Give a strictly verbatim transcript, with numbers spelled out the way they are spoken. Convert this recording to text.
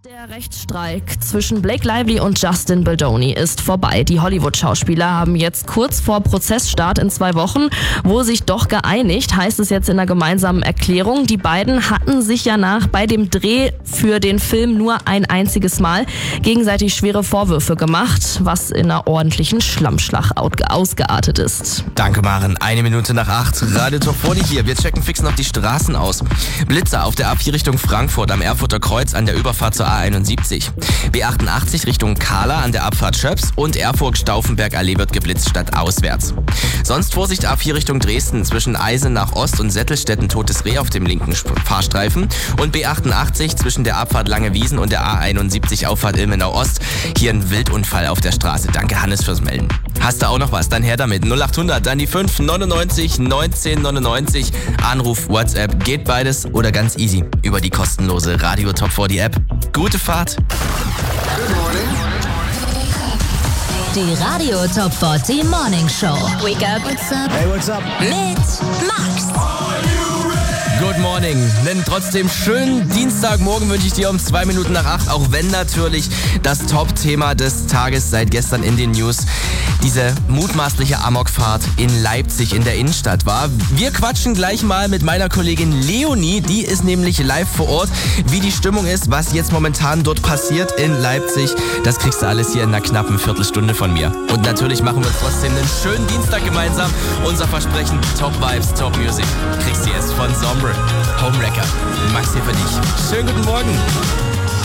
Der Rechtsstreit zwischen Blake Lively und Justin Baldoni ist vorbei. Die Hollywood-Schauspieler haben jetzt kurz vor Prozessstart in zwei Wochen wohl sich doch geeinigt, heißt es jetzt in einer gemeinsamen Erklärung. Die beiden hatten sich ja nach bei dem Dreh für den Film nur ein einziges Mal gegenseitig schwere Vorwürfe gemacht, was in einer ordentlichen Schlammschlacht ausgeartet ist. Danke, Maren. Eine Minute nach acht. Radio Top vierzig hier. Wir checken fix noch die Straßen aus. Blitzer auf der A vier Richtung Frankfurt am Erfurter Kreuz an der Überfahrt zur A einundsiebzig. B achtundachtzig Richtung Kahla an der Abfahrt Schöps und Erfurt-Stauffenberg-Allee wird geblitzt statt auswärts. Sonst Vorsicht A vier Richtung Dresden zwischen Eisenach Ost und Settelstetten Totes Reh auf dem linken Fahrstreifen und B achtundachtzig zwischen der Abfahrt Lange Wiesen und der A einundsiebzig Auffahrt Ilmenau Ost. Hier ein Wildunfall auf der Straße. Danke, Hannes, fürs Melden. Hast du auch noch was? Dann her damit. null achthundert, dann die fünf neunundneunzig neunzehn neunundneunzig. Anruf, WhatsApp, geht beides oder ganz easy über die kostenlose Radio Top vierzig App. Gute Fahrt. Die Radio Top vierzig Morning Show. Wake up. What's up? Hey, what's up? Mit Max. Good morning. Denn trotzdem schönen Dienstagmorgen wünsche ich dir um zwei Minuten nach acht, auch wenn natürlich das Top-Thema des Tages seit gestern in den News diese mutmaßliche Amokfahrt in Leipzig in der Innenstadt war. Wir quatschen gleich mal mit meiner Kollegin Leonie, die ist nämlich live vor Ort, wie die Stimmung ist, was jetzt momentan dort passiert in Leipzig. Das kriegst du alles hier in einer knappen Viertelstunde von mir. Und natürlich machen wir trotzdem einen schönen Dienstag gemeinsam. Unser Versprechen, Top Vibes, Top Music. Kriegst du jetzt von Sombre. Homewrecker. Max hier für dich. Schönen guten Morgen.